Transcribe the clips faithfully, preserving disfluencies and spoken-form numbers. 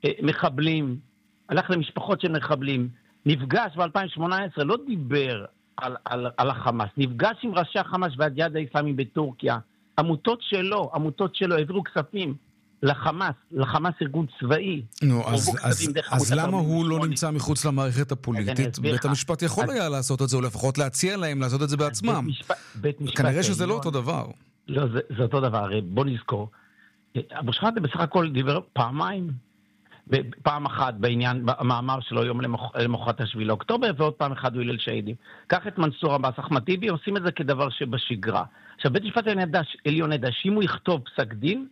מחבלים, הלך למשפחות של מחבלים, נפגש ב-אלפיים שמונה עשרה, לא דיבר על, על, על החמאס, נפגש עם ראשי החמאס והג'יהאד האסלאמי בטורקיה, עמותות שלו, עמותות שלו העבירו כספים לחמאס, לחמאס ארגון צבאי. נו, אז, אז, אז למה הוא לא נמצא מחוץ למערכת הפוליטית? בית המשפט יכול היה לעשות את זה, או לפחות להציע להם לעשות את זה בעצמם. כנראה שזה לא אותו דבר. לא, זה אותו דבר. בוא נזכור. אבו שחאדה בסך הכל דיבר פעמיים, פעם אחת בעניין, המאמר שלו יום למחרת השביעי לאוקטובר, ועוד פעם אחד הוא הלל שהידים. קח את מנסור עבאס, אחמד טיבי, עושים את זה כדבר שבשגרה. עכשיו, בית משפט העליון ידע שאם הוא יכתוב פסק דין,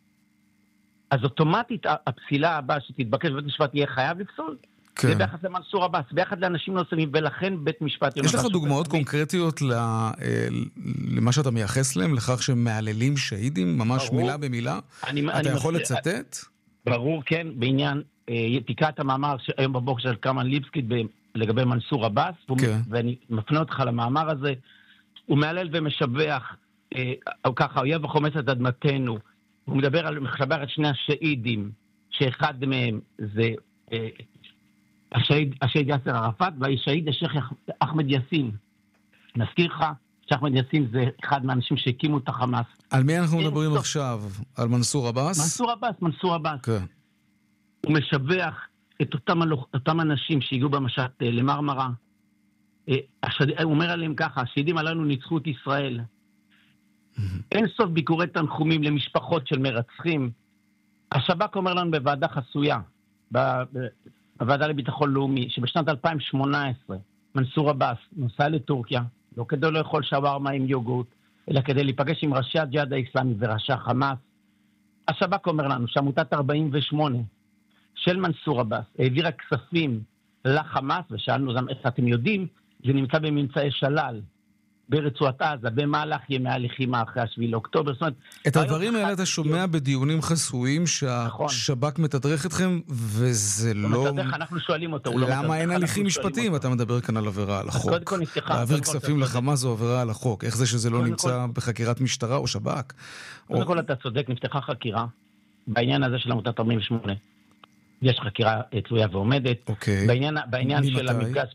אז אוטומטית הפסילה הבאה שתתבקש בבית משפט יהיה חייב לפסול. כן. זה ביחד למנסור עבאס, ביחד לאנשים נוספים, ולכן בית משפט... יש לך דוגמאות קונקרטיות למה שאתה מייחס להם, לכך שמעללים שהידים, ממש מילה במילה? אתה יכול לצטט? ברור, כן, בעניין, תקרא את המאמר היום בבוקר של קרמן ליבסקי לגבי מנסור עבאס, ואני מפנה אותך למאמר הזה, הוא מעלל ומשבח, או ככה, אויב וחומס את אדמתנו, הוא מדבר על, מחבר את שני השהידים, שאחד מהם זה השהיד, השהיד יאסר ערפאת, והשהיד השייח אחמד יאסין. נזכיר לך שאחמד יאסין זה אחד מהאנשים שהקימו את החמאס. על מי אנחנו מדברים עכשיו? על מנסור עבאס? מנסור עבאס, מנסור עבאס. כן. הוא משבח את אותם, אותם אנשים שהגיעו במשט למרמרה. הוא אומר עליהם ככה, השהידים עלינו ניצחו את ישראל. אין סוף ביקורי תנחומים למשפחות של מרצחים. השב"כ אומר לנו בוועדה חסויה, בוועדה לביטחון לאומי, שבשנת אלפיים שמונה עשרה מנסור עבאס נוסע לטורקיה, לא כדי לאכול שווארמה עם יוגורט, אלא כדי להיפגש עם ראשי הג'יהאד האסלאמי וראשי החמאס. השב"כ אומר לנו שעמותת ארבעים ושמונה של מנסור עבאס העבירה כספים לחמאס, ושאלנו גם איך אתם יודעים, זה נמצא בממצאי שלל. ברצועת עזה, במהלך ימי הלחימה אחרי השביעי לאוקטובר. את הדברים האלה אתה שומע בדיונים חסויים שהשב"כ מתדרך אתכם, וזה לא... אנחנו שואלים אותו. למה אין הליכים משפטיים? אתה מדבר כאן על עבירה על החוק. להעביר כספים לחמאס זו עבירה על החוק. איך זה שזה לא נמצא בחקירת משטרה או שב"כ? קודם כל אתה צודק, נפתחה חקירה בעניין הזה של עמותת ארבעים ושמונה. יש חקירה תלויה ועומדת. בעניין של המפגש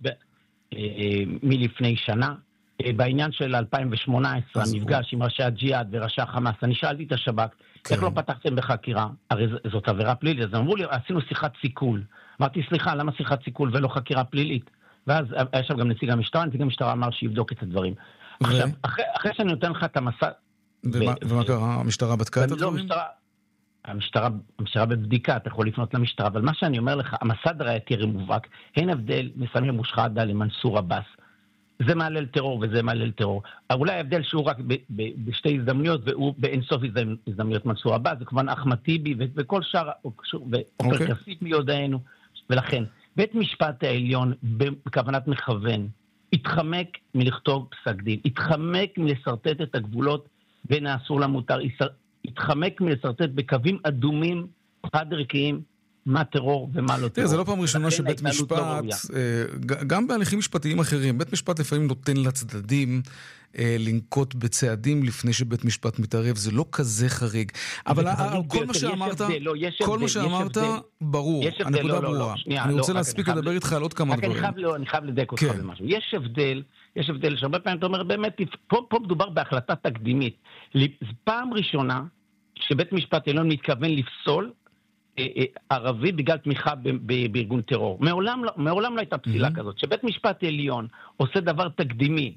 מלפני שנה, בעניין של אלפיים שמונה עשרה, המפגש עם ראשי הג'יהאד וראשי החמאס, אני שאלתי את השב"כ, איך לא פתחתם בחקירה? הרי זאת עבירה פלילית, אז אמרו לי, עשינו שיחת סיכול. אמרתי, סליחה, למה שיחת סיכול ולא חקירה פלילית? ואז היה שם גם נציג המשטרה, נציג המשטרה אמר שיבדוק את הדברים. עכשיו, אחרי שאני נותן לך את המסע... ומה קרה? המשטרה בדקה את הדברים? המשטרה, המשטרה בבדיקה, אתה יכול לפנות למשטרה, אבל מה שאני אומר לך, המסד הראייתי מובהק, אין הבדל מסמי אבו שחאדה למנסור עבאס. זה מעלל טרור וזה מעלל טרור. אולי ההבדל שהוא רק ב- ב- בשתי הזדמנויות, והוא באינסוף הזדמנויות מנסור עבאס, זה כמובן אחמד טיבי ו- וכל שאר, ואופר כסית מיודענו. ולכן, בית משפט העליון בכוונת מכוון, התחמק מלכתוב פסק דין, התחמק מלסרטט את הגבולות בין האסור למותר, התחמק מלסרטט בקווים אדומים, חד ערכיים, מה טרור ומה לא טרור. זה לא פעם ראשונה שבית משפט, גם בהליכים משפטיים אחרים, בית משפט לפעמים נותן לצדדים לנקוט בצעדים לפני שבית משפט מתערב, זה לא כזה חריג. אבל כל מה שאמרת, כל מה שאמרת ברור, הנקודה ברורה. אני רוצה להספיק לדבר איתך על עוד כמה דברים. אני חייב לדייק אותך במשהו. יש הבדל, יש הבדל שהרבה פעמים אתה אומר, באמת, פה מדובר בהחלטה תקדימית. פעם ראשונה שבית משפט העליון מתכוון לפסול ערבי בגלל תמיכה בארגון טרור. מעולם, מעולם לא הייתה פסילה כזאת. שבית משפט עליון עושה דבר תקדימי,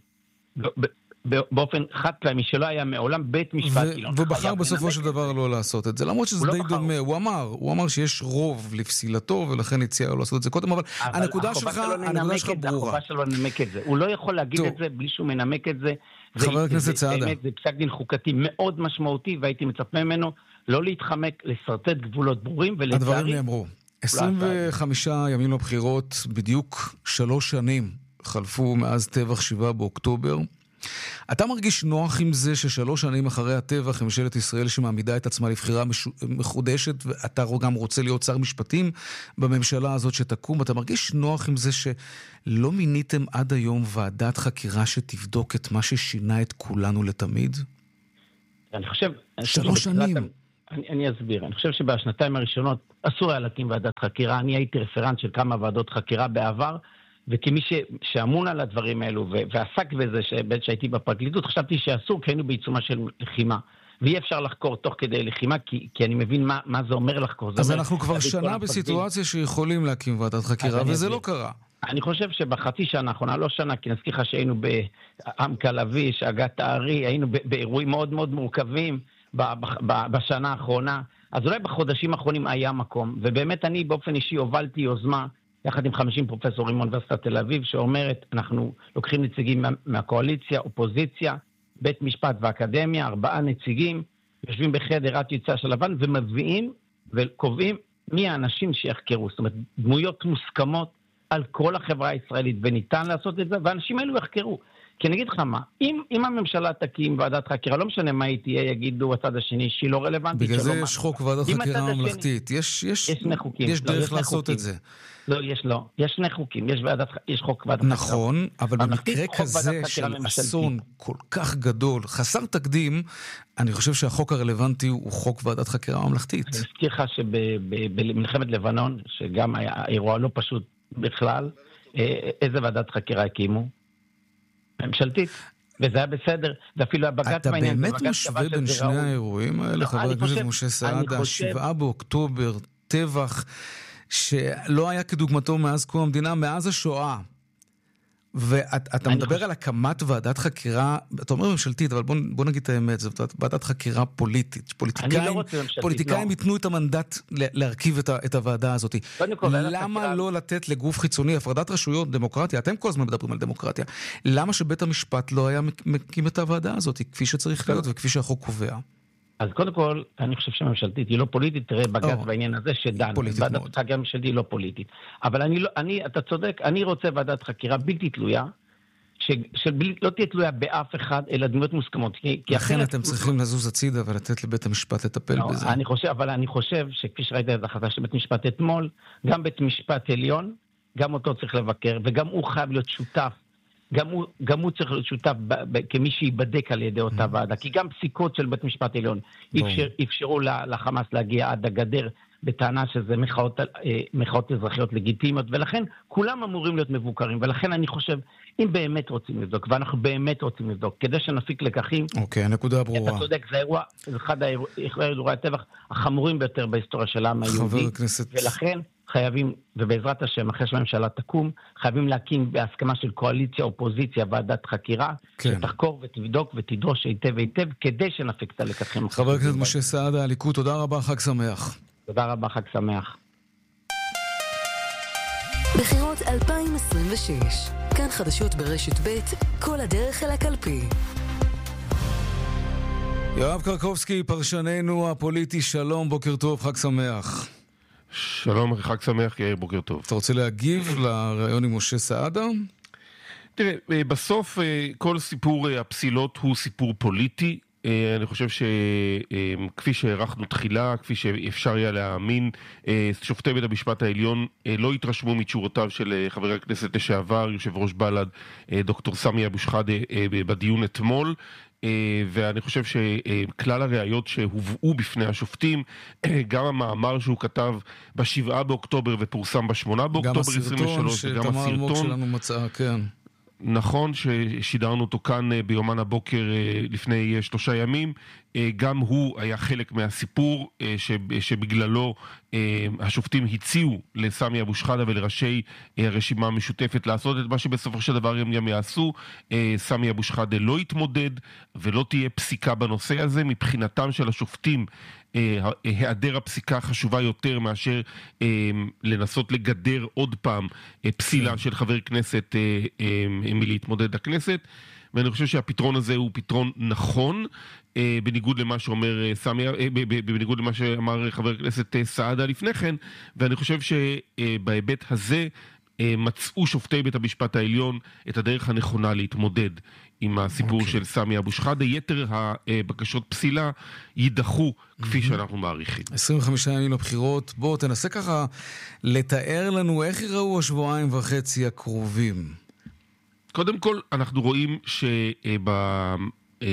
באופן חד פעמי שלא היה מעולם בית משפט עליון. ובחר בסופו של דבר לא לעשות את זה. למרות שזה די דומה. הוא אמר, הוא אמר שיש רוב לפסילתו, ולכן הציע לו לעשות את זה קודם, אבל הנקודה שלך, הנקודה שלך ברורה. החובה שלו לנמק את זה. הוא לא יכול להגיד את זה בלי שהוא מנמק את זה. חבר הכנסת סעדה. זה פסק דין חוקתי מאוד משמעותי, והייתי מצפה ממנו לא להתחמק, לסרטט גבולות ברורים, ולצערי... הדברים נאמרו. עשרים וחמישה ימים לבחירות, בדיוק שלוש שנים חלפו מאז טבח שבעה באוקטובר. אתה מרגיש נוח עם זה ששלוש שנים אחרי הטבח, ממשלת ישראל שמעמידה את עצמה לבחירה מחודשת, ואתה גם רוצה להיות שר משפטים בממשלה הזאת שתקום, אתה מרגיש נוח עם זה שלא מיניתם עד היום ועדת חקירה שתבדוק את מה ששינה את כולנו לתמיד? אני חושב... שלוש שנים. אני, אני אסביר. אני חושב שבשנתיים הראשונות אסור היה להקים ועדת חקירה. אני הייתי רפרנט של כמה ועדות חקירה בעבר, וכמי ש, שאמון על הדברים האלו ו, ועסק בזה שבעת שהייתי בפרקליטות, חשבתי שאסור כי היינו בעיצומה של לחימה. ואי אפשר לחקור תוך כדי לחימה, כי, כי אני מבין מה, מה זה אומר לחקור. אז אומר, אנחנו כבר שנה בסיטואציה שיכולים להקים ועדת חקירה, וזה לא קרה. אני חושב שבחצי שנה האחרונה, לא שנה, כי נזכיר לך שהיינו בעמק הלביש, אגת הארי, היינו באירועים מאוד מאוד מורכבים בשנה האחרונה, אז אולי בחודשים האחרונים היה מקום, ובאמת אני באופן אישי הובלתי יוזמה, יחד עם חמישים פרופסורים מאוניברסיטת תל אביב, שאומרת, אנחנו לוקחים נציגים מה, מהקואליציה, אופוזיציה, בית משפט ואקדמיה, ארבעה נציגים, יושבים בחדר עד יצא של לבן, ומביאים וקובעים מי האנשים שיחקרו, זאת אומרת, דמויות מוסכמות על כל החברה הישראלית, וניתן לעשות את זה, ואנשים האלו יחקרו. כי אני אגיד לך מה, אם, אם הממשלה תקים ועדת חקירה, לא משנה מה היא תהיה, יגידו הצד השני שהיא לא רלוונטית. בגלל זה יש חוק ועדת חקירה ממלכתית. יש, יש, יש שני חוקים. יש דרך לא, לעשות חוקים. את זה. לא, יש לא. יש שני חוקים. יש, ועדת, יש חוק ועדת חקירה. נכון, אבל במקרה כזה של אסון כל כך גדול, חסר תקדים, אני חושב שהחוק הרלוונטי הוא חוק ועדת חקירה ממלכתית. אני אזכיר לך שבמלחמת לבנון, שגם היה אירוע לא פשוט בכלל, איזה ועדת חקירה הקימו? ממשלתית, וזה היה בסדר, ואפילו הבג"ץ אתה באמת משווה בין שני האירועים האלה, חבר הכנסת משה סעדה, שבעה באוקטובר, טבח שלא היה כדוגמתו מאז קום המדינה, מאז השואה, ואתה מדבר על הקמת ועדת חקירה, אתה אומר ממשלתית, אבל בוא, בוא נגיד את האמת, זו ועדת חקירה פוליטית. פוליטיקאים, לא פוליטיקאים ייתנו לא. את המנדט להרכיב את, ה, את הוועדה הזאת. למה חקירה... לא לתת לגוף חיצוני, הפרדת רשויות, דמוקרטיה? אתם כל הזמן מדברים על דמוקרטיה. למה שבית המשפט לא היה מקים את הוועדה הזאת, כפי שצריך להיות וכפי שהחוק קובע? אז קודם כל, אני חושב שהממשלתית היא לא פוליטית, תראה בג"ץ oh, בעניין הזה שדן. ועדת חקירה ממשלתית היא לא פוליטית. אבל אני לא, אני, אתה צודק, אני רוצה ועדת חקירה בלתי תלויה, שלא תהיה תלויה באף אחד, אלא דמויות מוסכמות. לכן אתם צריכים לזוז הצידה ולתת לבית המשפט לטפל בזה. אני חושב, אבל אני חושב שכפי שראית את החלטה של בית משפט אתמול, גם בית משפט עליון, גם אותו צריך לבקר, וגם הוא חייב להיות שותף. גם הוא, גם הוא צריך להיות שותף ב, ב, כמי שיבדק על ידי אותה ועדה. כי גם פסיקות של בית משפט עליון אפשר, אפשרו לחמאס להגיע עד הגדר בטענה שזה מחאות, מחאות אזרחיות לגיטימיות, ולכן כולם אמורים להיות מבוקרים. ולכן אני חושב, אם באמת רוצים לבדוק, ואנחנו באמת רוצים לבדוק, כדי שנפיק לקחים... אוקיי, הנקודה ברורה. אתה צודק, זה אירוע, זה אחד האירועי הטבח החמורים ביותר בהיסטוריה של העם היהודי. חבר הכנסת... ולכן חייבים, ובעזרת השם, אחרי שהממשלה תקום, חייבים להקים בהסכמה של קואליציה, אופוזיציה, ועדת חקירה, כן. שתחקור ותבדוק ותדרוש היטב היטב, כדי שנפיק את הלקחים. חבר הכנסת משה סעדה, הליכוד, תודה רבה, חג שמח. תודה רבה, חג שמח. בחירות אלפיים עשרים ושש, כאן חדשות ברשת ב', כל הדרך אל הקלפי. יואב קרקובסקי, פרשננו הפוליטי, שלום, בוקר טוב, חג שמח. שלום, חג שמח, יאיר, בוקר טוב. אתה רוצה להגיב לרעיון עם משה סעדה? תראה, בסוף כל סיפור הפסילות הוא סיפור פוליטי. אני חושב שכפי שהערכנו תחילה, כפי שאפשר היה להאמין, שופטי בית המשפט העליון לא התרשמו מתשורותיו של חבר הכנסת לשעבר, יושב ראש בל"ד, דוקטור סמי אבו שחאדה, בדיון אתמול, ואני חושב שכלל הראיות שהובאו בפני השופטים, גם המאמר שהוא כתב בשבעה באוקטובר ופורסם בשמונה באוקטובר עשרים ושלוש, וגם הסרטון שתמר אלמוג שלנו מצאה, כן. נכון ששידרנו אותו כאן ביומן הבוקר לפני שלושה ימים, גם הוא היה חלק מהסיפור שבגללו השופטים הציעו לסמי אבו שחאדה ולראשי הרשימה המשותפת לעשות את מה שבסופו של דבר הם גם יעשו. סמי אבו שחאדה לא יתמודד ולא תהיה פסיקה בנושא הזה. מבחינתם של השופטים היעדר הפסיקה חשובה יותר מאשר לנסות לגדר עוד פעם פסילה של חבר כנסת מלהתמודד לכנסת, ואני חושב שהפתרון הזה הוא פתרון נכון, בניגוד למה שאומר סמי, בניגוד למה שאמר חבר הכנסת סעדה לפני כן, ואני חושב שבהיבט הזה מצאו שופטי בית המשפט העליון את הדרך הנכונה להתמודד עם הסיפור okay. של סמי אבו שחאדה. יתר הבקשות פסילה יידחו כפי mm-hmm. שאנחנו מעריכים. עשרים וחמישה ימים לבחירות, בוא תנסה ככה לתאר לנו איך יראו השבועיים וחצי הקרובים. קודם כל אנחנו רואים שב...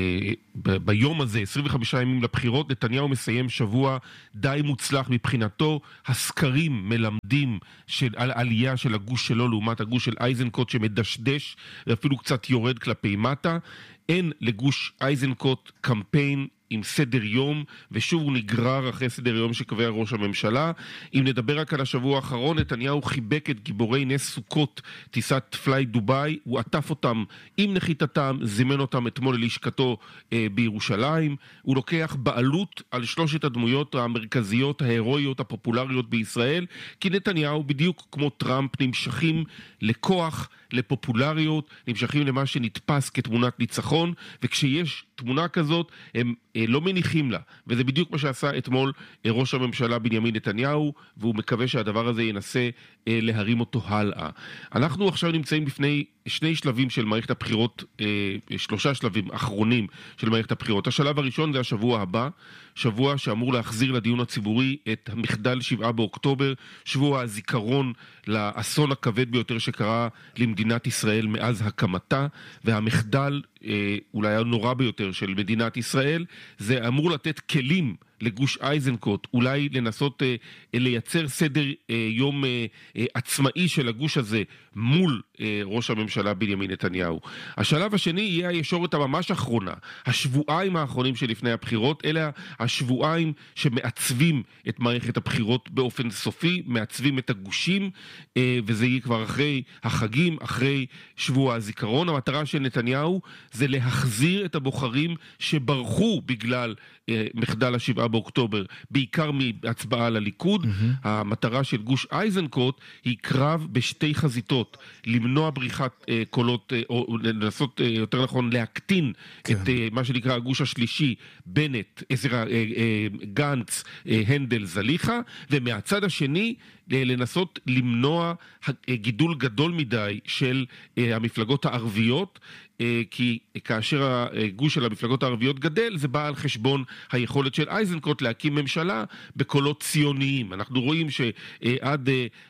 ב- ביום הזה, עשרים וחמישה ימים לבחירות, נתניהו מסיים שבוע די מוצלח מבחינתו. הסקרים מלמדים של, על עלייה של הגוש שלו לעומת הגוש של אייזנקוט שמדשדש ואפילו קצת יורד כלפי מטה. אין לגוש אייזנקוט קמפיין עם סדר יום, ושוב הוא נגרר אחרי סדר יום שקבע ראש הממשלה. אם נדבר רק על השבוע האחרון, נתניהו חיבק את גיבורי נס סוכות, טיסת פליי דוביי, הוא עטף אותם עם נחיתתם, זימן אותם אתמול ללשכתו אה, בירושלים. הוא לוקח בעלות על שלושת הדמויות המרכזיות, ההירואיות, הפופולריות בישראל, כי נתניהו, בדיוק כמו טראמפ, נמשכים לכוח, לפופולריות, נמשכים למה שנתפס כתמונת ניצחון, וכשיש תמונה כזאת, הם אה, לא מניחים לה, וזה בדיוק מה שעשה אתמול אה, ראש הממשלה בנימין נתניהו, והוא מקווה שהדבר הזה ינסה אה, להרים אותו הלאה. אנחנו עכשיו נמצאים בפני שני שלבים של מערכת הבחירות, אה, שלושה שלבים אחרונים של מערכת הבחירות. השלב הראשון זה השבוע הבא, שבוע שאמור להחזיר לדיון הציבורי את המחדל שבעה באוקטובר, שבוע הזיכרון לאסון הכבד ביותר שקרה למדינת ישראל מאז הקמתה, והמחדל אה, אולי הנורא ביותר של מדינת ישראל, זה אמור לתת כלים לגוש אייזנקוט, אולי לנסות אה, לייצר סדר אה, יום אה, אה, עצמאי של הגוש הזה מול אה, ראש הממשלה בנימין נתניהו. השלב השני יהיה הישורת הממש האחרונה, השבועיים האחרונים שלפני הבחירות, אלה השבועיים שמעצבים את מערכת הבחירות באופן סופי, מעצבים את הגושים, אה, וזה יהיה כבר אחרי החגים, אחרי שבוע הזיכרון. המטרה של נתניהו זה להחזיר את הבוחרים שברחו בגלל אה, מחדל השבעה באוקטובר, בעיקר מהצבעה לליכוד. Mm-hmm. המטרה של גוש אייזנקוט היא קרב בשתי חזיתות, למנוע בריחת אה, קולות, אה, או לנסות אה, יותר נכון להקטין כן. את אה, מה שנקרא הגוש השלישי, בנט, עזר, אה, אה, גנץ, אה, הנדל, זליחה, ומהצד השני לנסות למנוע גידול גדול מדי של המפלגות הערביות, כי כאשר הגוש של המפלגות הערביות גדל, זה בא על חשבון היכולת של אייזנקוט להקים ממשלה בקולות ציוניים. אנחנו רואים שעד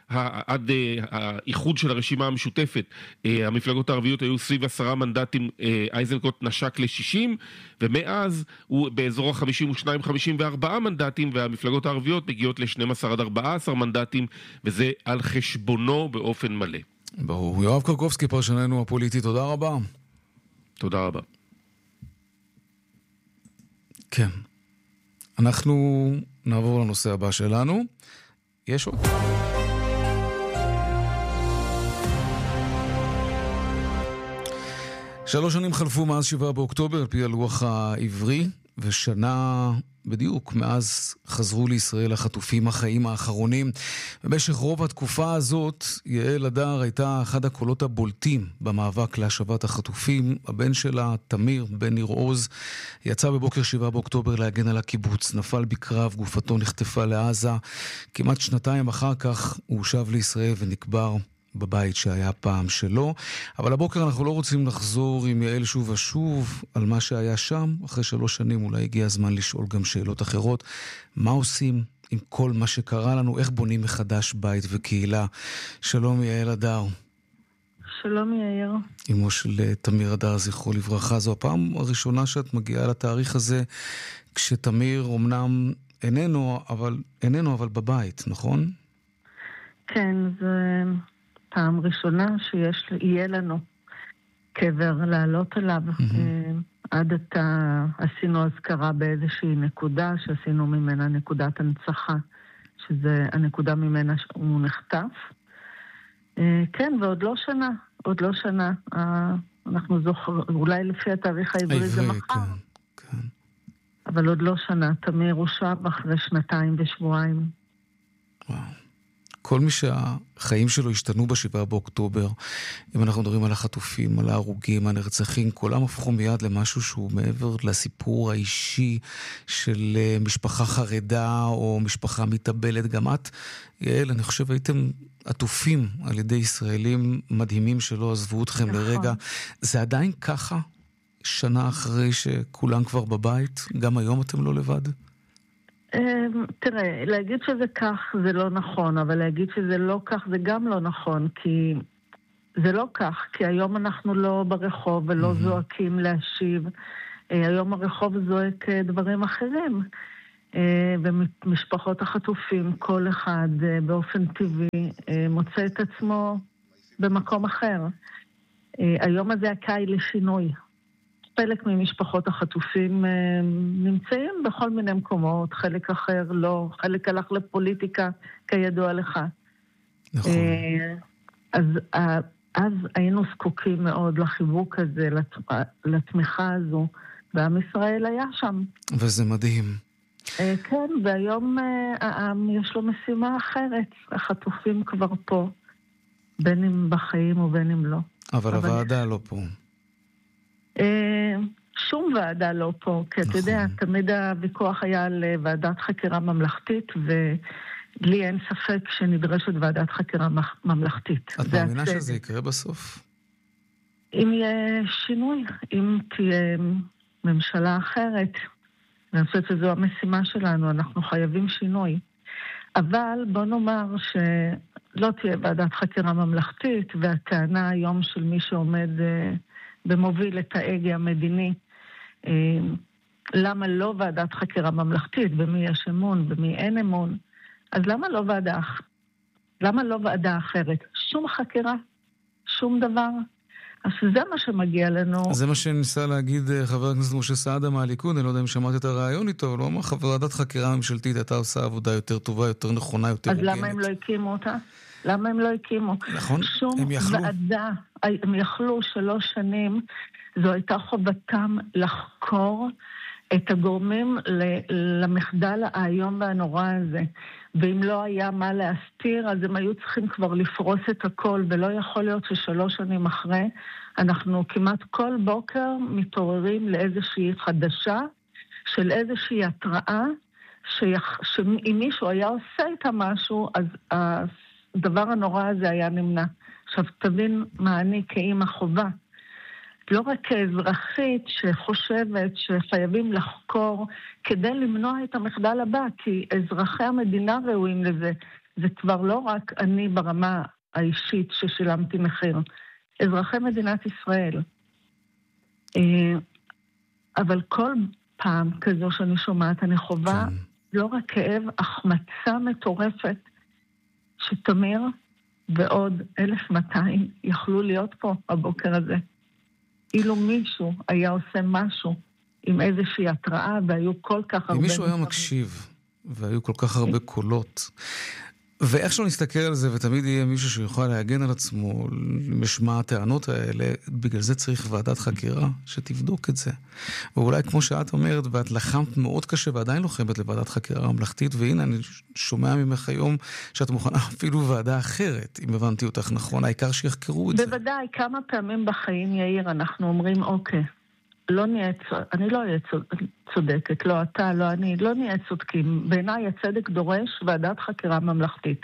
עד האיחוד של הרשימה המשותפת, המפלגות הערביות היו סביב עשרה מנדטים, אייזנקוט נשק ל-שישים, ומאז הוא באזור ה-חמישים ושניים חמישים וארבעה מנדטים, והמפלגות הערביות מגיעות ל-שנים עשר עד ארבעה עשר מנדטים, וזה על חשבונו באופן מלא. ברור. יואב קרקובסקי, פרשננו הפוליטי, תודה רבה. תודה רבה. כן. אנחנו נעבור לנושא הבא שלנו. יש עוד? שלוש שנים חלפו מאז שבעה באוקטובר על פי הלוח העברי, ושנה בדיוק מאז חזרו לישראל החטופים החיים האחרונים. במשך רוב התקופה הזאת יעל הדר הייתה אחד הקולות הבולטים במאבק להשבת החטופים. הבן שלה, תמיר בן ניר עוז, יצא בבוקר שבעה באוקטובר להגן על הקיבוץ, נפל בקרב, גופתו נחטפה לעזה. כמעט שנתיים אחר כך הוא שב לישראל ונקבר בבית שהיה פעם שלו. אבל הבוקר אנחנו לא רוצים לחזור עם יעל שוב ושוב על מה שהיה שם. אחרי שלוש שנים אולי הגיע הזמן לשאול גם שאלות אחרות. מה עושים עם כל מה שקרה לנו? איך בונים מחדש בית וקהילה? שלום יעל הדר. שלום יאיר. אמו של תמיר הדר, זכרו לברכה. זו הפעם הראשונה שאת מגיעה לתאריך הזה, כשתמיר אומנם איננו, אבל, איננו, אבל בבית, נכון? כן, זה פעם ראשונה שיש, יהיה לנו קבר לעלות עליו. Mm-hmm. עד עתה עשינו הזכרה באיזושהי נקודה, שעשינו ממנה נקודת הנצחה, שזה הנקודה ממנה הוא נחטף. כן, ועוד לא שנה, עוד לא שנה. אנחנו זוכרים, אולי לפי התאריך העברי זה מחר. כן, כן. אבל עוד לא שנה. תמיר הוא שב אחרי שנתיים ושבועיים. וואו. כל מי שהחיים שלו השתנו בשבעה באוקטובר, אם אנחנו מדברים על החטופים, על ההרוגים, הנרצחים, כולם הפכו מיד למשהו שהוא מעבר לסיפור האישי של משפחה חרדה או משפחה מתאבלת. גם את, יעל, אני חושב הייתם עטופים על ידי ישראלים מדהימים שלא עזבו אתכם נכון. לרגע. זה עדיין ככה, שנה אחרי שכולם כבר בבית? גם היום אתם לא לבד? תראה, להגיד שזה כך זה לא נכון, אבל להגיד שזה לא כך זה גם לא נכון, כי זה לא כך, כי היום אנחנו לא ברחוב ולא mm-hmm. זועקים להשיב, היום הרחוב זועק דברים אחרים. ומשפחות החטופים, כל אחד באופן טבעי מוצא את עצמו במקום אחר. היום הזה הקאי לשינוי. חלק ממשפחות החטופים נמצאים בכל מיני מקומות, חלק אחר לא, חלק הלך לפוליטיקה כידוע לך. נכון. אז, אז היינו זקוקים מאוד לחיבוק הזה, לתמיכה הזו, ועם ישראל היה שם. וזה מדהים. כן, והיום העם יש לו משימה אחרת. החטופים כבר פה, בין אם בחיים ובין אם לא. אבל הוועדה לא פה. שום ועדה לא פה, כי אתה יודע, תמיד הוויכוח היה על ועדת חקירה ממלכתית, ולי אין ספק שנדרשת ועדת חקירה ממלכתית. את מאמינה שזה יקרה בסוף? אם יהיה שינוי, אם תהיה ממשלה אחרת, אני חושבת שזו המשימה שלנו, אנחנו חייבים שינוי. אבל בוא נאמר שלא תהיה ועדת חקירה ממלכתית, והטענה היום של מי שעומד במוביל את ההגה המדיני, למה לא ועדת חקירה ממלכתית, במי יש אמון, במי אין אמון, אז למה לא ועדה, למה לא ועדה אחרת? שום חקירה, שום דבר. אז זה מה שמגיע לנו. זה מה שניסה להגיד חבר הכנסת משה סעדה מהליכוד, אני לא יודע אם שמעת את הרעיון איתו, אבל הוא אמר, ועדת חקירה ממשלתית הייתה עושה עבודה יותר טובה, יותר נכונה, יותר הוגנת. אז למה הם לא הקימו אותה? למה הם לא הקימו? נכון, הם יכלו. שום ועדה, הם יכלו שלוש שנים, זו הייתה חובתם לחקור את הגורמים למחדל האיום והנורא הזה. ואם לא היה מה להסתיר, אז הם היו צריכים כבר לפרוס את הכל, ולא יכול להיות ששלוש שנים אחרי, אנחנו כמעט כל בוקר מתעוררים לאיזושהי חדשה, של איזושהי התראה, שיח... שאם מישהו היה עושה איתה משהו, אז הדבר הנורא הזה היה נמנע. עכשיו תבין מה אני כאימא חובה. לא רק כאזרחית שחושבת שחייבים לחקור כדי למנוע את המחדל הבא, כי אזרחי המדינה ראויים לזה. זה כבר לא רק אני ברמה האישית ששילמתי מחיר. אזרחי מדינת ישראל. אבל כל פעם כזו שאני שומעת, אני חובה לא רק כאב, החמצה מטורפת שתמיר ועוד אלף מאתיים יכלו להיות פה הבוקר הזה. אילו מישהו היה עושה משהו עם איזושהי התראה, והיו כל כך הרבה... אם מישהו היה מקשיב, והיו כל כך הרבה קולות, ואיך שלא נסתכל על זה, ותמיד יהיה מישהו שיוכל להגן על עצמו, משמע הטענות האלה, בגלל זה צריך ועדת חקירה שתבדוק את זה. ואולי כמו שאת אומרת, ואת לחמת מאוד קשה, ועדיין לוחמת לוועדת חקירה ממלכתית, והנה אני שומע ממך היום, שאת מוכנה אפילו ועדה אחרת, אם הבנתי אותך נכון, העיקר שיחקרו את זה. בוודאי, כמה פעמים בחיים, יאיר, אנחנו אומרים, אוקיי, לא נהיה, אני לא אהיה צודקת, לא אתה, לא אני, לא נהיה צודקים. בעיניי הצדק דורש ועדת חקירה ממלכתית.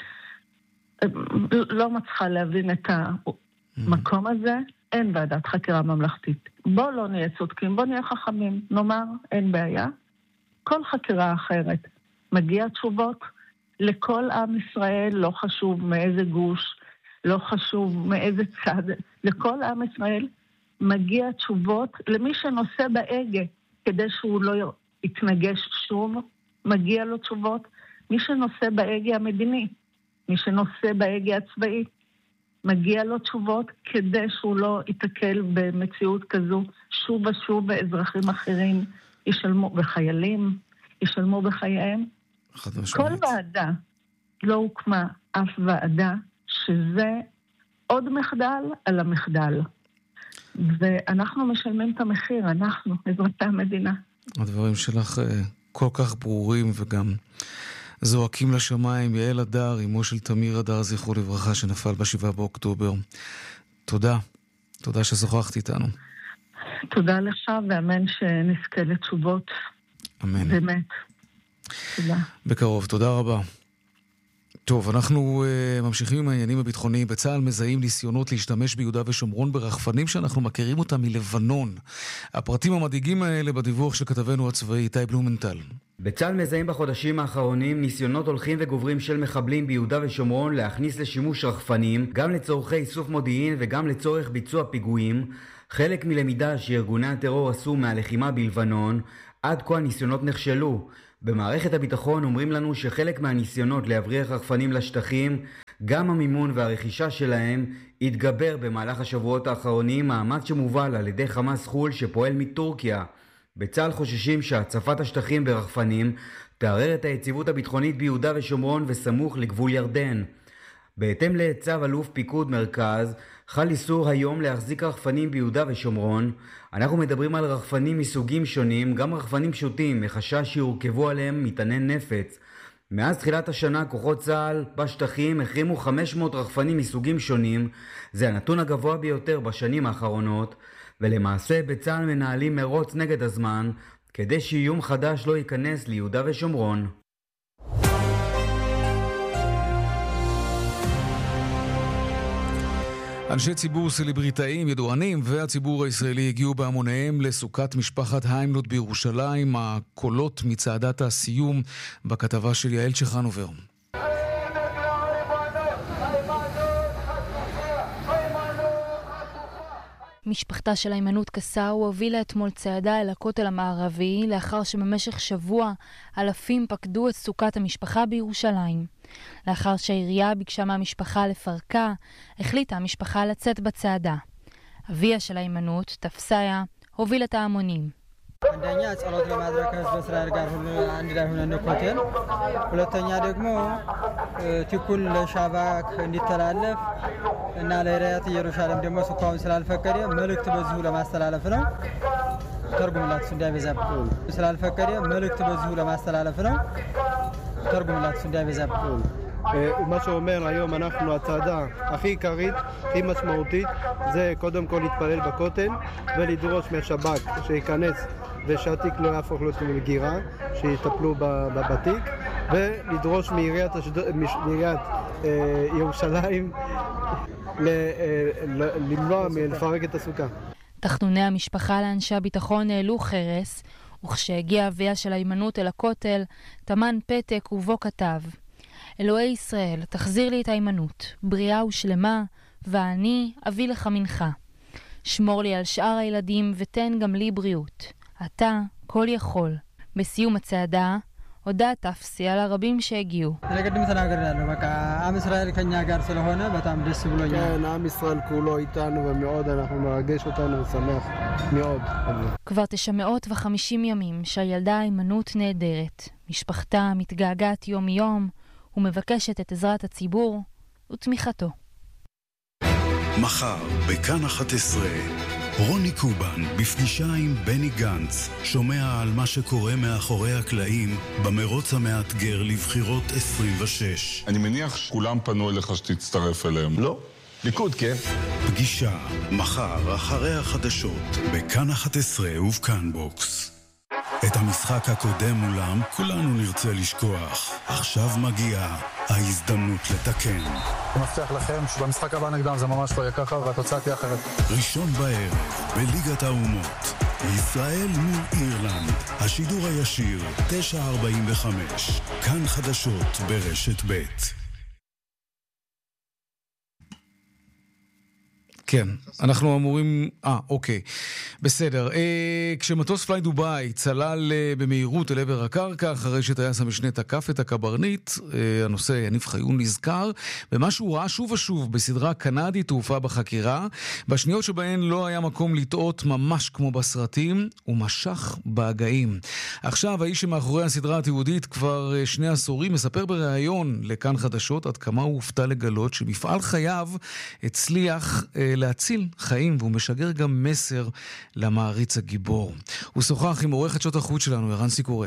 לא מצליחה להבין את המקום הזה, אין ועדת חקירה ממלכתית. בוא לא נהיה צודקים, בוא נהיה חכמים. נאמר, אין בעיה. כל חקירה אחרת מגיע תשובות לכל עם ישראל, לא חשוב מאיזה גוש, לא חשוב מאיזה צד, לכל עם ישראל מגיע תשובות למי שנושא בהגה, כדי שהוא לא יתנגש שוב, מגיע לו תשובות. מי שנושא בהגה המדיני, מי שנושא בהגה הצבאי, מגיע לו תשובות כדי שהוא לא יתקל במציאות כזו. שוב ושוב באזרחים אחרים ישלמו, בחיילים, ישלמו בחייהם. כל ועדה לא הוקמה אף ועדה, שזה עוד מחדל על המחדל. ואנחנו משלמים את המחיר, אנחנו, אזרחי המדינה. הדברים שלך כל כך ברורים וגם זועקים לשמיים. יעל הדר, אמו של תמיר הדר, זכרו לברכה, שנפל בשבעה באוקטובר. תודה. תודה ששוחחת איתנו. תודה לך, ואמן שנזכה לתשובות. אמן. באמת. תודה. בקרוב, תודה רבה. טוב, אנחנו uh, ממשיכים עם העניינים הביטחוניים. בצה"ל מזהים ניסיונות להשתמש ביהודה ושומרון ברחפנים שאנחנו מכירים אותם מלבנון. הפרטים המדאיגים האלה בדיווח של כתבנו הצבאי איתי בלומנטל. בצה"ל מזהים בחודשים האחרונים ניסיונות הולכים וגוברים של מחבלים ביהודה ושומרון להכניס לשימוש רחפנים, גם לצורכי איסוף מודיעין וגם לצורך ביצוע פיגועים. חלק מלמידה שארגוני הטרור עשו מהלחימה בלבנון, עד כה הניסיונות נכשלו. במערכת הביטחון אומרים לנו שחלק מהניסיונות להבריח רחפנים לשטחים, גם המימון והרכישה שלהם, התגבר במהלך השבועות האחרונים, מאמץ שמובל על ידי חמאס חול שפועל מטורקיה. בצה"ל חוששים שהצפת השטחים ברחפנים תערער את היציבות הביטחונית ביהודה ושומרון וסמוך לגבול ירדן. בהתאם לצו אלוף פיקוד מרכז, חל איסור היום להחזיק רחפנים ביהודה ושומרון. אנחנו מדברים על רחפנים מסוגים שונים, גם רחפנים פשוטים, מחשש שיורכבו עליהם מטעני נפץ. מאז תחילת השנה כוחות צה"ל בשטחים החרימו חמש מאות רחפנים מסוגים שונים, זה הנתון הגבוה ביותר בשנים האחרונות, ולמעשה בצה"ל מנהלים מרוץ נגד הזמן, כדי שאיום חדש לא ייכנס ליהודה ושומרון. אנשי ציבור סלבריטאים, ידוענים והציבור הישראלי הגיעו בהמוניהם לסוכת משפחת היימלוט בירושלים. הקולות מצעדת הסיום בכתבה של יעל צ'חנובר. משפחתה של היימנוט קסאו הובילה אתמול צעדה אל הכותל המערבי, לאחר שבמשך שבוע אלפים פקדו את סוכת המשפחה בירושלים. לאחר שהעירייה ביקשה מהמשפחה לפרקה, החליטה המשפחה לצאת בצעדה. אביה של היימנוט, תפסיה, הוביל את ההמונים. አንደኛ ጸሎት ለማድረግ ከህዝበ እስራኤል ጋር ሁሉ አንድ ላይ ሆነን ኮቴል ሁለተኛ ደግሞ ቲኩን ለሻባክ እንዲተላለፍ እና ለሪያት ኢየሩሳሌም ደግሞ ሱካውን ስላልፈቀደ መልእክት በዚሁ ለማስተላለፍ ነው ተርጉምላችሁ እንዳይበዛብቁ ስላልፈቀደ መልእክት በዚሁ ለማስተላለፍ ነው ተርጉምላችሁ እንዳይበዛብቁ ומה שאומר היום אנחנו הצעדה הכי עיקרית, הכי משמעותית, זה קודם כל להתפלל בכותל ולדרוש מהשב"כ שייכנס ושהתיק לא יהפוך להיות מגירה, שיטפלו בתיק, ולדרוש מעיריית ירושלים למנוע מלפרק את הסוכה. תחנוני המשפחה לאנשי הביטחון העלו חרס, וכשהגיע אביה של היימנוט אל הכותל, תמן פתק ובו כתב: אלוהי ישראל, תחזיר לי את היימנוט, בריאה ושלמה, ואני אביא לך מנחה. שמור לי על שאר הילדים ותן גם לי בריאות. אתה כל יכול. בסיום הצעדה, הודע תפסי על הרבים שהגיעו. אני קודם תנגרנו, בקה, עם ישראל כניה גר שלהונה, בטעם דס בלו יא. כן, עם ישראל כולו איתנו ומאוד אנחנו מרגש אותנו ושמח מאוד. כבר תשע מאות וחמישים ימים שהילדה היימנוט נהדרת. משפחתה מתגעגעת יום יום, ומבקשת את עזרת הציבור ותמיכתו. מחר, בכאן אחת עשרה, רוני קובן בפגישה עם בני גנץ שומע על מה שקורה מאחורי הקלעים במרוץ המאתגר לבחירות עשרים ושש. אני מניח שכולם פנו אליך שתצטרף אליהם. לא, ליכוד, כן. פגישה, מחר, אחרי החדשות, בכאן אחת עשרה ובכאן בוקס. את המשחק הקודם מולם כולנו נרצה לשכוח. עכשיו מגיעה ההזדמנות לתקן. אני מבטיח לכם שבמשחק הבא נגדם זה ממש לא יהיה ככה והתוצאה תהיה אחרת. ראשון בערב, בליגת האומות, ישראל מול אירלנד. השידור הישיר, תשע ארבעים וחמש. כאן חדשות ברשת ב'. כן, אנחנו אמורים... אה, אוקיי. בסדר. אה, כשמטוס פליי דוביי צלל אה, במהירות אל עבר הקרקע, אחרי שטייס המשנה תקף את הקברניט, אה, הנושא יניב חיון נזכר, ומה שהוא ראה שוב ושוב בסדרה קנדית תעופה בחקירה, בשניות שבהן לא היה מקום לטעות ממש כמו בסרטים, הוא משך בהגאים. עכשיו, האיש שמאחורי הסדרה התיעודית כבר אה, שני עשורים מספר בריאיון לכאן חדשות עד כמה הוא הופתע לגלות שמפעל חייו הצליח אה, להציל חיים, והוא משגר גם מסר למעריץ הגיבור. הוא שוחח עם עורך חדשות החוץ שלנו, ערן סיקורל.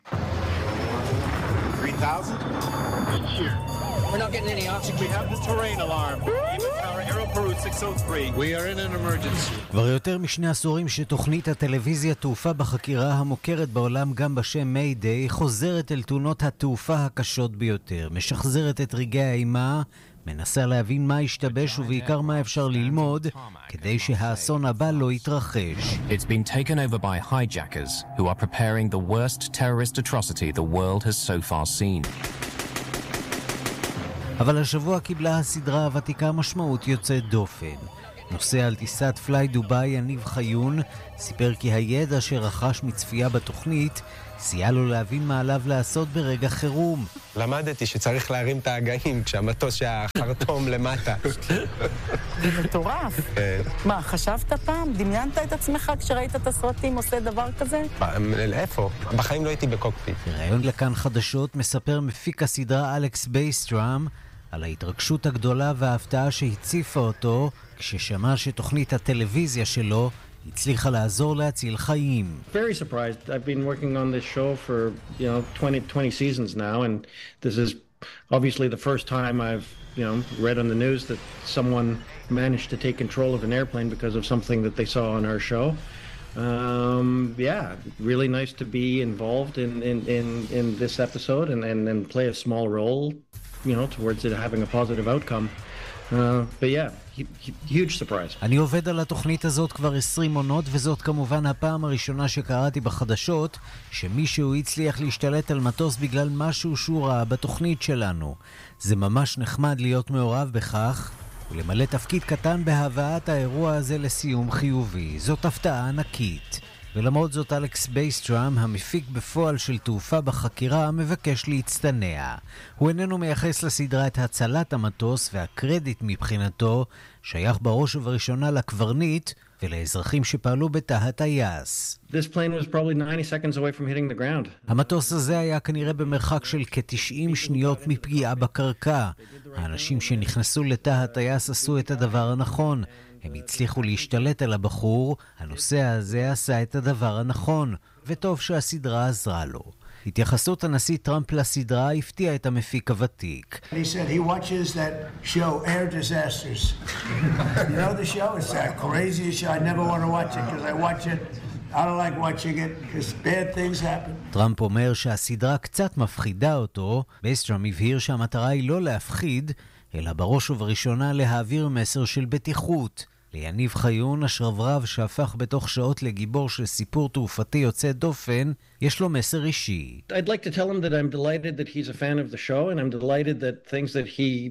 We're not getting any oxygen. We have the terrain alarm. Aero Peru six oh three. We are in an emergency. כבר יותר משני עשורים שתוכנית הטלוויזיה תעופה בחקירה המוכרת בעולם גם בשם מיידיי חוזרת אל תאונות התעופה הקשות ביותר, משחזרת את רגעי האימה, מנסה להבין מה השתבש ובעיקר מה אפשר ללמוד כדי שהאסון הבא לא יתרחש. It's been taken over by hijackers who are preparing the worst terrorist atrocity the world has so far seen. אבל השבוע קיבלה הסדרה הוותיקה משמעות יוצאת דופן. נוסע על טיסת פליי דוביי יניב חיון סיפר כי הידע שרכש מצפייה בתוכנית סייע לו להבין מה עליו לעשות ברגע חירום. למדתי שצריך להרים את ההגאים כשהמטוס שהחרטום למטה. זה מטורף. מה, חשבת פעם? דמיינת את עצמך כשראית את הסרטים עושה דבר כזה? איפה? בחיים לא הייתי בקוקפיט. בראיון לכאן חדשות מספר מפיק הסדרה אלכס בייסטראם על ההתרגשות הגדולה וההפתעה שהציפה אותו כששמע שתוכנית הטלוויזיה שלו הצליחה לעזור להציל חיים. Very surprised. I've been working on this show for, you know, twenty, twenty seasons now, and this is obviously the first time I've, you know, read on the news that someone managed to take control of an airplane because of something that they saw on our show. Um, yeah, really nice to be involved in, in, in, in this episode and, and, and play a small role, you know, towards it having a positive outcome. Uh, but yeah, huge surprise. אני עובד על התוכנית הזאת כבר עשרים עונות, וזאת כמובן הפעם הראשונה שקראתי בחדשות שמישהו הצליח להשתלט על מטוס בגלל משהו שהוא ראה בתוכנית שלנו. זה ממש נחמד להיות מעורב בכך ולמלא תפקיד קטן בהבאת האירוע הזה לסיום חיובי. זאת הפתעה ענקית. ולמרות זאת אלכס בייסטראם, המפיק בפועל של תעופה בחקירה, מבקש להצטנע. הוא איננו מייחס לסדרה את הצלת המטוס, והקרדיט מבחינתו שייך בראש ובראשונה לקברניט ולאזרחים שפעלו בתא הטייס. This plane was probably ninety seconds away from hitting the ground. המטוס הזה היה כנראה במרחק של כ-תשעים שניות מפגיעה בקרקע. האנשים שנכנסו לתא הטייס עשו את הדבר הנכון. הם הצליחו להשתלט על הבחור, הנושא הזה עשה את הדבר הנכון, וטוב שהסדרה עזרה לו. התייחסות הנשיא טראמפ לסדרה הפתיעה את המפיק הוותיק. He said he watches that show, Air Disasters. You know the show? It's that crazy show. I never want to watch it because I watch it. I don't like watching it because bad things happen. טראמפ אומר שהסדרה קצת מפחידה אותו. בייסטראם הבהיר שהמטרה היא לא להפחיד, אלא בראש ובראשונה להעביר מסר של בטיחות. ליניב חיון, השרברב שהפך בתוך שעות לגיבור של סיפור תעופתי יוצא דופן, יש לו מסר אישי. I'd like to tell him that I'm delighted that he's a fan of the show and I'm delighted that things that he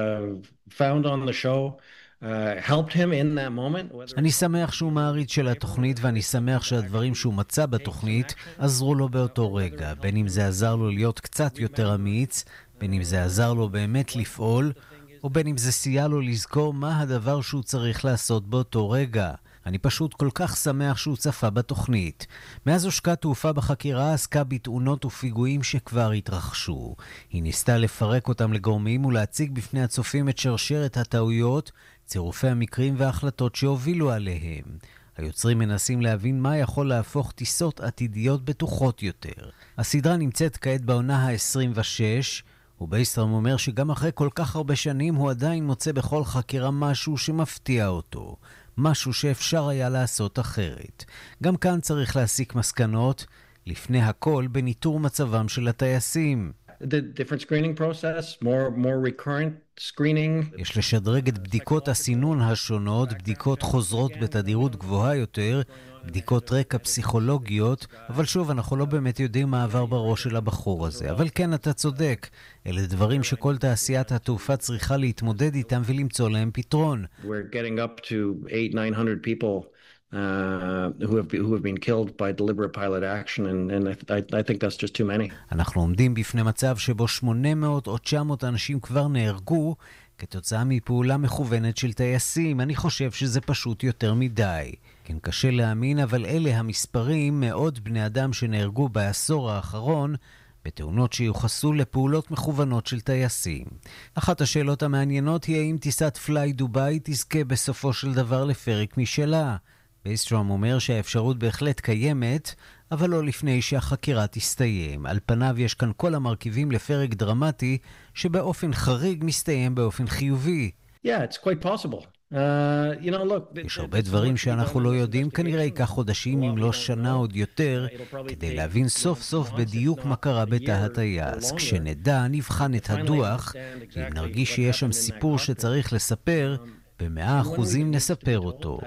uh, found on the show uh, helped him in that moment. אני שמח שהוא מעריץ של התוכנית ואני שמח שהדברים שהוא מצא בתוכנית עזרו לו באותו רגע, בין אם זה עזר לו להיות קצת יותר אמיץ, בין אם זה עזר לו באמת לפעול, או בין אם זה סייע לו לזכור מה הדבר שהוא צריך לעשות באותו רגע. אני פשוט כל כך שמח שהוא צפה בתוכנית. מאז הושקעה תעופה בחקירה עסקה בתאונות ופיגועים שכבר התרחשו. היא ניסתה לפרק אותם לגורמים ולהציג בפני הצופים את שרשרת הטעויות, צירופי המקרים וההחלטות שהובילו עליהם. היוצרים מנסים להבין מה יכול להפוך טיסות עתידיות בטוחות יותר. הסדרה נמצאת כעת בעונה ה-עשרים ושש, ובייסטראם אומר שגם אחרי כל כך הרבה שנים הוא עדיין מוצא בכל חקירה משהו שמפתיע אותו, משהו שאפשר היה לעשות אחרת. גם כאן צריך להסיק מסקנות, לפני הכל בניטור מצבם של הטייסים. The different screening process, more more recurrent screening. יש לשדרג את בדיקות הסינון השונות, בדיקות חוזרות בתדירות גבוהה יותר, בדיקות רקע פסיכולוגיות, אבל שוב, אנחנו לא באמת יודעים מה עבר בראש של הבחור הזה. אבל כן, אתה צודק. אלה דברים שכל תעשיית התעופה צריכה להתמודד איתם ולמצוא להם פתרון. We're getting up to eight, nine hundred people uh, who have who have been killed by deliberate pilot action, and and I I think that's just too many. אנחנו עומדים בפני מצב שבו שמונה מאות או תשע מאות אנשים כבר נהרגו כתוצאה מפעולה מכוונת של טייסים. אני חושב שזה פשוט יותר מדי. כן, קשה להאמין, אבל אלה המספרים, מאות בני אדם שנהרגו בעשור האחרון בתאונות שיוחסו לפעולות מכוונות של טייסים. אחת השאלות המעניינות היא האם טיסת פליי דוביי תזכה בסופו של דבר לפרק משלה. בייסטראם אומר שהאפשרות בהחלט קיימת, אבל לא לפני שהחקירה תסתיים. על פניו יש כאן כל המרכיבים לפרק דרמטי שבאופן חריג מסתיים באופן חיובי. Yeah, it's quite possible. Uh, you know, look, יש הרבה דברים שאנחנו לא יודעים, כנראה ייקח חודשים אם לא שנה עוד יותר, כדי להבין סוף סוף בדיוק מה קרה בתא הטייס. כשנדע, נבחן את הדוח, אם נרגיש שיש שם סיפור שצריך לספר, במאה אחוזים נספר אותו.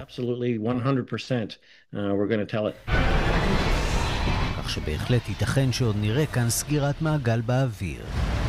כך שבהחלט ייתכן שעוד נראה כאן סגירת מעגל באוויר.